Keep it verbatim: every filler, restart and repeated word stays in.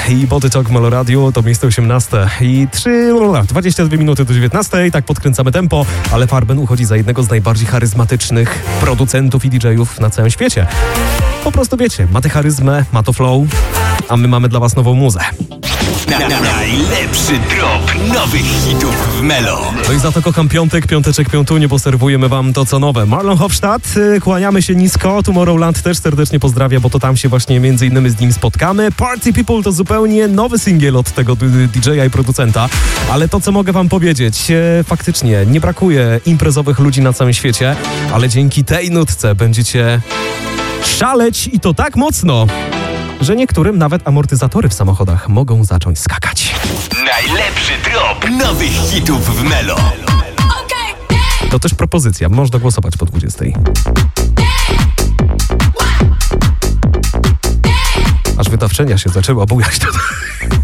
i Body Talk w Melo Radio, to miejsce osiemnaste i trzy, dwadzieścia dwie minuty do dziewiętnastej, tak podkręcamy tempo, ale Farben uchodzi za jednego z najbardziej charyzmatycznych producentów i didżejów na całym świecie. Po prostu wiecie, ma tę charyzmę, ma to flow, a my mamy dla was nową muzę. Na, na, najlepszy drop nowych hitów w Melo. No i za to kocham piątek, piąteczek, piątunie, bo serwujemy wam to co nowe. Marlon Hofstadt, kłaniamy się nisko, Tomorrowland też serdecznie pozdrawia, bo to tam się właśnie między innymi z nim spotkamy. Party People to zupełnie nowy singiel od tego didżeja i producenta, ale to co mogę wam powiedzieć, faktycznie nie brakuje imprezowych ludzi na całym świecie, ale dzięki tej nutce będziecie szaleć i to tak mocno, że niektórym nawet amortyzatory w samochodach mogą zacząć skakać. Najlepszy drop nowych hitów w Melo. To też propozycja, można głosować po dwudziestej. Aż wydawczynia się zaczęła bujać tutaj.